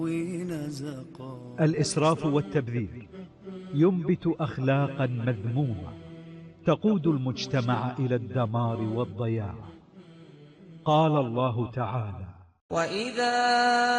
الإسراف والتبذير ينبت أخلاقا مذمومة تقود المجتمع إلى الدمار والضياع. قال الله تعالى: وإذا